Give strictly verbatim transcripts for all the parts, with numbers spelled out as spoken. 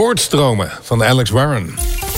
Koortsdromen van Alex Warren.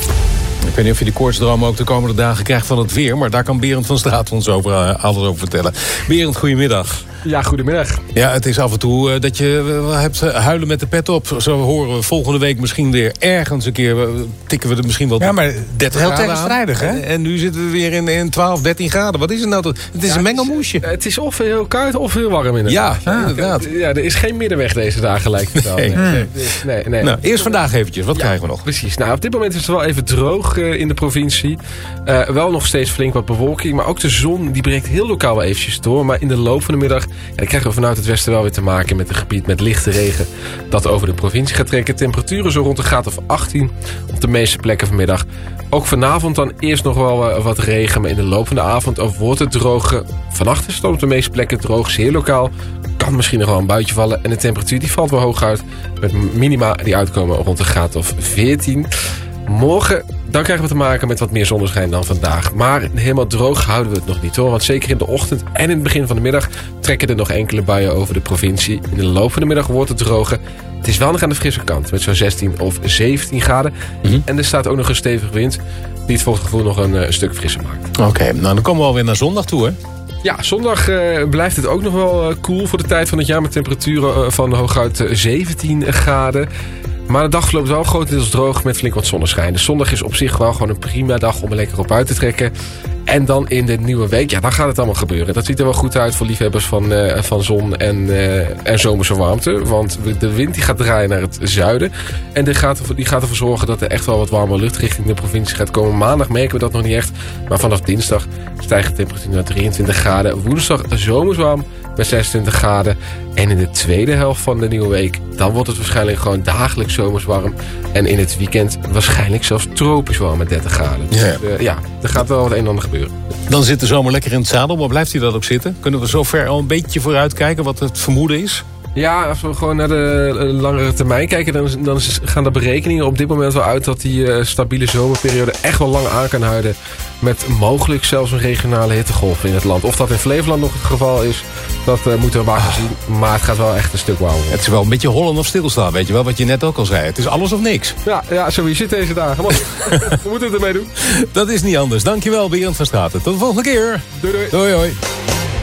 Ik weet niet of je die koortsdromen ook de komende dagen krijgt van het weer, maar daar kan Berend van Straat ons over, uh, alles over vertellen. Berend, goedemiddag. Ja, goedemiddag. Ja, het is af en toe uh, dat je uh, hebt uh, huilen met de pet op. Zo horen we volgende week misschien weer ergens een keer. Uh, tikken we er misschien wel ja, maar dertig heel graden tegenstrijdig, hè? En, en nu zitten we weer in, in twaalf, dertien graden. Wat is het nou? Het is ja, een mengelmoesje. Het is, het is of heel koud of heel warm inderdaad. Ja, ah, inderdaad. Ja, er is geen middenweg deze dagen, lijkt het wel. Nee. Nee, nee, nee. Nou, eerst vandaag eventjes. Wat ja, krijgen we nog? Precies. Nou, op dit moment is het wel even droog uh, in de provincie. Uh, wel nog steeds flink wat bewolking. Maar ook de zon die breekt heel lokaal wel eventjes door. Maar in de loop van de middag ja, dan krijgen we vanuit het westen wel weer te maken met een gebied met lichte regen dat over de provincie gaat trekken. Temperaturen zo rond de graad of achttien op de meeste plekken vanmiddag. Ook vanavond dan eerst nog wel uh, wat regen, maar in de loop van de avond wordt het droog. Vannacht is het op de meeste plekken droog, zeer lokaal. Kan misschien nog wel een buitje vallen. En de temperatuur die valt wel hoog uit. Met minima die uitkomen rond de graad of veertien. Morgen, dan krijgen we te maken met wat meer zonneschijn dan vandaag. Maar helemaal droog houden we het nog niet hoor. Want zeker in de ochtend en in het begin van de middag trekken er nog enkele buien over de provincie. In de loop van de middag wordt het droger. Het is wel nog aan de frisse kant met zo'n zestien of zeventien graden. Mm-hmm. En er staat ook nog een stevige wind die het volgens het gevoel nog een, een stuk frisser maakt. Oké, okay, nou dan komen we alweer naar zondag toe hè? Ja, zondag uh, blijft het ook nog wel uh, koel voor de tijd van het jaar met temperaturen uh, van hooguit uh, zeventien graden. Maar de dag verloopt wel grotendeels droog met flink wat zonneschijn. Dus zondag is op zich wel gewoon een prima dag om er lekker op uit te trekken. En dan in de nieuwe week, ja, dan gaat het allemaal gebeuren. Dat ziet er wel goed uit voor liefhebbers van, uh, van zon en, uh, en zomerse warmte. Want de wind die gaat draaien naar het zuiden. En die gaat, die gaat ervoor zorgen dat er echt wel wat warme lucht richting de provincie gaat komen. Maandag merken we dat nog niet echt. Maar vanaf dinsdag stijgt de temperatuur naar drieëntwintig graden. Woensdag zomers warm met zesentwintig graden. En in de tweede helft van de nieuwe week, dan wordt het waarschijnlijk gewoon dagelijks zomers warm. En in het weekend waarschijnlijk zelfs tropisch warm met dertig graden. Dus ja, uh, ja, er gaat wel wat een en ander gebeuren. Dan zit de zomer lekker in het zadel, maar blijft hij dat ook zitten? Kunnen we zo ver al een beetje vooruit kijken wat het vermoeden is? Ja, als we gewoon naar de langere termijn kijken, dan, dan gaan de berekeningen op dit moment wel uit dat die uh, stabiele zomerperiode echt wel lang aan kan houden. Met mogelijk zelfs een regionale hittegolf in het land. Of dat in Flevoland nog het geval is, dat uh, moeten we maar gaan zien. Maar het gaat wel echt een stuk warmer. Het is wel een beetje hollen of stilstaan, weet je wel, wat je net ook al zei. Het is alles of niks. Ja, ja zo wie zit deze dagen. Man, we moeten het ermee doen. Dat is niet anders. Dankjewel, Berend van Straten. Tot de volgende keer. Doei doei. Doei, hoi.